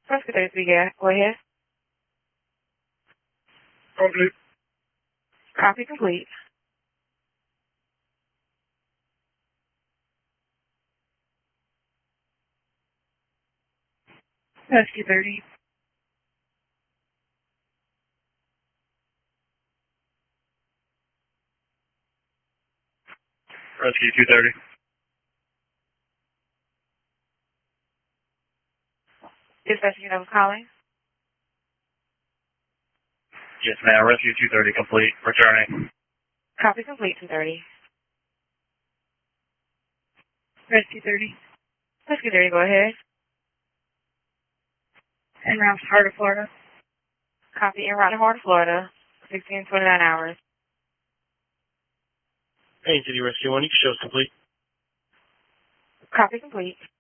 Rescue 33, yeah. Go ahead. Complete. Copy complete. Rescue 30. Rescue 230. Dispatch, you know who's calling? Yes, ma'am. Rescue 230 complete. Returning. Copy complete, 230. Rescue 30. Rescue 30, go ahead. En route to Heart of Florida. Copy en route to Heart of Florida, 1629 hours. Hey, City Rescue 1, you can show us complete. Copy complete.